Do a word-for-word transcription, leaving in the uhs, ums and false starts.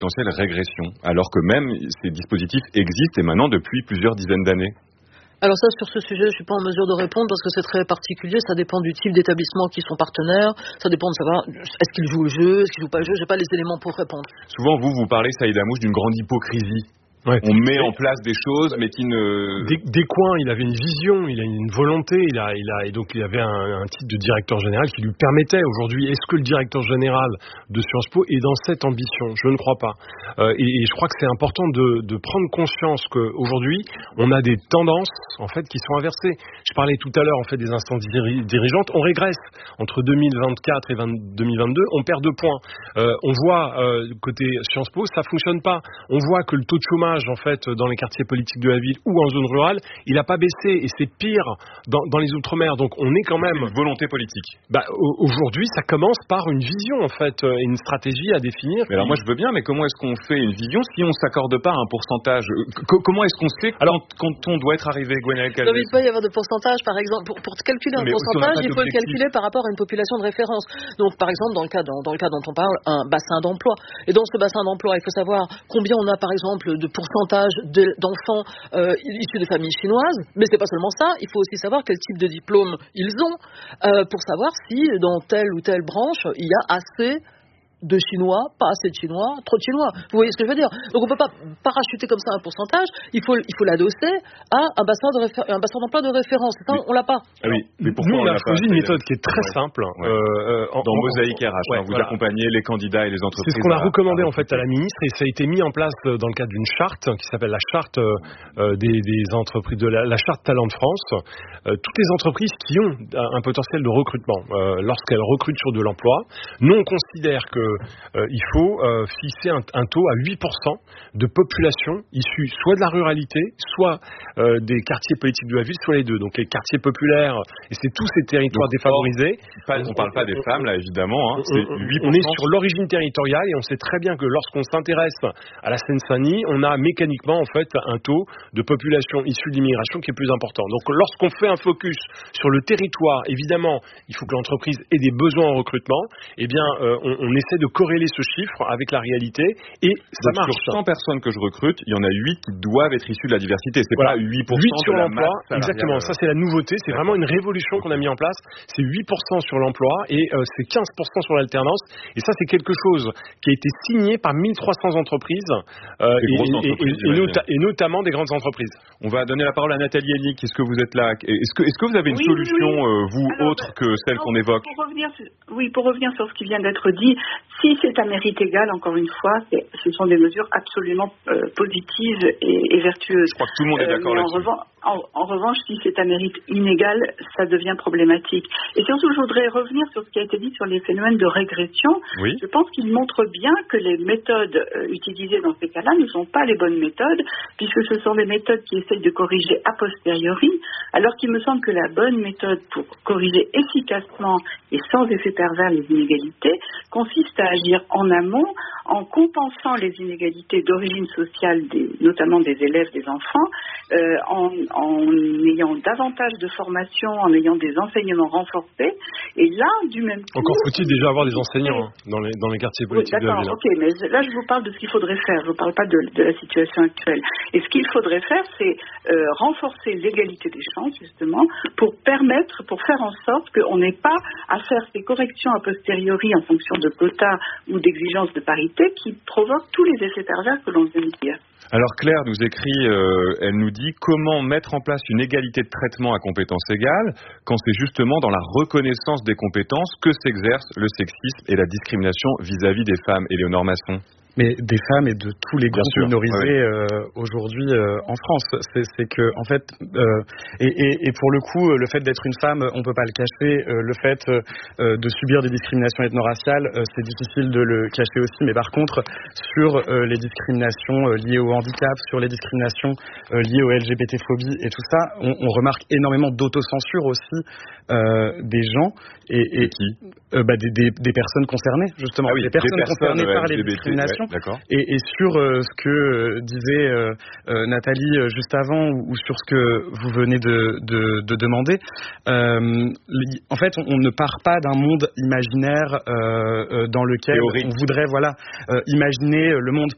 potentielle régression, alors que même ces dispositifs existent et maintenant depuis plusieurs dizaines d'années? Alors ça, sur ce sujet, je suis pas en mesure de répondre parce que c'est très particulier. Ça dépend du type d'établissement qui sont partenaires. Ça dépend de savoir est-ce qu'ils jouent au jeu, est-ce qu'ils jouent pas au jeu. J'ai pas les éléments pour répondre. Souvent, vous, vous parlez, Saïd Hamouche, d'une grande hypocrisie. Ouais. On met en place des choses, mais qui ne... Des, des coins, il avait une vision, il a une volonté, il a, il a, et donc il avait un, un titre de directeur général qui lui permettait. Aujourd'hui, est-ce que le directeur général de Sciences Po est dans cette ambition? Je ne crois pas. Euh, et, et je crois que c'est important de, de prendre conscience qu'aujourd'hui, on a des tendances, en fait, qui sont inversées. Je parlais tout à l'heure, en fait, des instances diri- dirigeantes. On régresse. Entre deux mille vingt-quatre et deux mille vingt-deux, on perd deux points. Euh, on voit, euh, côté Sciences Po, ça fonctionne pas. On voit que le taux de chômage en fait dans les quartiers politiques de la ville ou en zone rurale, il n'a pas baissé et c'est pire dans, dans les outre-mer. Donc on est quand même une volonté politique. Bah, aujourd'hui, ça commence par une vision en fait, une stratégie à définir. Mais alors moi je veux bien, mais comment est-ce qu'on fait une vision si on s'accorde pas un pourcentage? C- Comment est-ce qu'on sait alors quand, quand on doit être arrivé, Gwenaëlle Calvet? Il peut y avoir de pourcentage, par exemple, pour, pour calculer un mais pourcentage, il faut le calculer par rapport à une population de référence. Donc par exemple dans le cas dans, dans le cas dont on parle, un bassin d'emploi. Et dans ce bassin d'emploi, il faut savoir combien on a par exemple de pourcentage de, d'enfants euh, issus de familles chinoises, mais c'est pas seulement ça, il faut aussi savoir quel type de diplôme ils ont euh, pour savoir si dans telle ou telle branche il y a assez de Chinois, pas assez de Chinois, trop de Chinois. Vous voyez ce que je veux dire? Donc on peut pas parachuter comme ça un pourcentage, il faut, il faut l'adosser à un bassin, de réfé- un bassin d'emploi de référence. Ça, oui. On l'a pas. Ah oui, mais pourquoi nous, on, on a choisi une méthode qui est très ouais. simple. Ouais. Euh, en, Dans en, Mosaïque R H, ouais, hein, vous voilà. accompagnez les candidats et les entreprises. C'est ce qu'on a à, recommandé à en fait à la ministre et ça a été mis en place dans le cadre d'une charte qui s'appelle la charte euh, des, des entreprises, de la, la charte Talent de France. Euh, toutes les entreprises qui ont un potentiel de recrutement, euh, lorsqu'elles recrutent sur de l'emploi, nous on considère que euh, il Il faut euh, fixer un, un taux à huit pour cent de population issue soit de la ruralité, soit euh, des quartiers politiques de la ville, soit les deux. Donc les quartiers populaires, et c'est tous ces territoires Donc, défavorisés. Pas, on ne parle pas des on, femmes, là, évidemment. Hein, c'est huit pour cent. On est sur l'origine territoriale et on sait très bien que lorsqu'on s'intéresse à la Seine-Saint-Denis, on a mécaniquement en fait un taux de population issue de l'immigration qui est plus important. Donc lorsqu'on fait un focus sur le territoire, évidemment, il faut que l'entreprise ait des besoins en recrutement. Eh bien, euh, on, on essaie de corréler ce chiffre avec la réalité et ça Donc marche. Sur cent personnes que je recrute, il y en a huit qui doivent être issues de la diversité. C'est voilà. pas huit pour cent huit sur de la l'emploi. Masse Exactement, ça c'est la nouveauté. C'est D'accord. vraiment une révolution qu'on a mis en place. C'est huit pour cent sur l'emploi et euh, c'est quinze pour cent sur l'alternance. Et ça c'est quelque chose qui a été signé par mille trois cents entreprises, euh, et, entreprises et, et, et, nota- et notamment des grandes entreprises. On va donner la parole à Nathalie Hennig. Est-ce que vous êtes là? Est-ce que, est-ce que vous avez une oui, solution, oui, oui. Euh, vous, Alors, autre que celle non, qu'on évoque? pour revenir, Oui, pour revenir sur ce qui vient d'être dit, si c'est à mérite égal, encore une fois, c'est, ce sont des mesures absolument euh, positives et, et vertueuses. Je crois que tout le monde est d'accord euh, là-dessus. En, revan- en, en revanche, si c'est à mérite inégal, ça devient problématique. Et surtout, je voudrais revenir sur ce qui a été dit sur les phénomènes de régression. Oui. Je pense qu'il montre bien que les méthodes euh, utilisées dans ces cas-là ne sont pas les bonnes méthodes, puisque ce sont des méthodes qui essayent de corriger a posteriori, alors qu'il me semble que la bonne méthode pour corriger efficacement et sans effet pervers les inégalités consiste à agir en amont, en compensant les inégalités d'origine sociale, des, notamment des élèves, des enfants, euh, en, en ayant davantage de formation, en ayant des enseignements renforcés. Et là, du même coup... Encore faut-il déjà avoir des enseignants hein, dans, les, dans les quartiers politiques oui, de la ville. D'accord, ok, mais là je vous parle de ce qu'il faudrait faire, je ne vous parle pas de, de la situation actuelle. Et ce qu'il faudrait faire, c'est euh, renforcer l'égalité des chances, justement, pour permettre, pour faire en sorte qu'on n'ait pas à faire ces corrections a posteriori en fonction de quotas ou d'exigences de parité qui provoquent tous les effets pervers que l'on vient de dire. Alors Claire nous écrit, euh, elle nous dit comment mettre en place une égalité de traitement à compétences égales quand c'est justement dans la reconnaissance des compétences que s'exerce le sexisme et la discrimination vis-à-vis des femmes. Éléonore Masson. Mais des femmes et de tous les groupes sûr, minorisés ouais. euh, aujourd'hui euh, en France, c'est, c'est que en fait, euh, et, et, et pour le coup, le fait d'être une femme, on peut pas le cacher. Euh, le fait euh, de subir des discriminations ethno-raciales, euh, c'est difficile de le cacher aussi. Mais par contre, sur euh, les discriminations euh, liées au handicap, sur les discriminations euh, liées aux L G B T-phobie et tout ça, on, on remarque énormément d'autocensure aussi euh, des gens et, et qui euh, bah, des, des, des personnes concernées justement, ah oui, des personnes, des personnes concernées par L G B T, les discriminations. Ouais. D'accord. Et, et sur euh, ce que euh, disait euh, euh, Nathalie euh, juste avant ou, ou sur ce que vous venez de, de, de demander, euh, en fait on, on ne part pas d'un monde imaginaire euh, euh, dans lequel Théorique. on voudrait voilà euh, imaginer le monde